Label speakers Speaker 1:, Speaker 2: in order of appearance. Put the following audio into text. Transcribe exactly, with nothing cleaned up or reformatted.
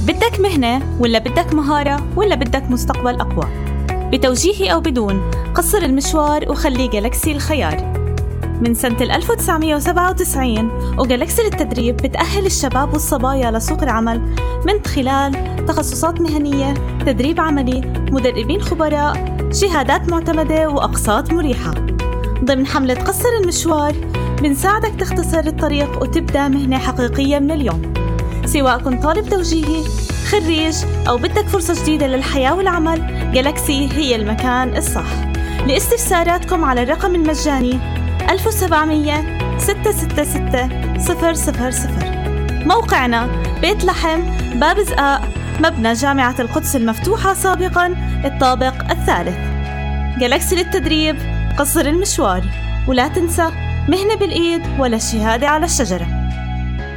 Speaker 1: بدك مهنة ولا بدك مهارة ولا بدك مستقبل أقوى؟ بتوجيهي أو بدون، قصر المشوار وخلي جالاكسي الخيار. من سنة ألف وتسعمية وسبعة وتسعين وجالاكسي للتدريب بتأهل الشباب والصبايا لسوق العمل من خلال تخصصات مهنية، تدريب عملي، مدربين خبراء، شهادات معتمدة وأقساط مريحة. ضمن حملة قصر المشوار بنساعدك تختصر الطريق وتبدأ مهنة حقيقية من اليوم. سواء كنت طالب توجيهي، خريج، أو بدك فرصة جديدة للحياة والعمل، جالاكسي هي المكان الصح. لاستفساراتكم على الرقم المجاني ألف وسبعمية ستة ستة ستة صفر صفر صفر. موقعنا بيت لحم، باب زقاق، مبنى جامعة القدس المفتوحة سابقاً، الطابق الثالث. جالاكسي للتدريب، قصر المشوار، ولا تنسى مهنة بالإيد ولا الشهادة على الشجرة.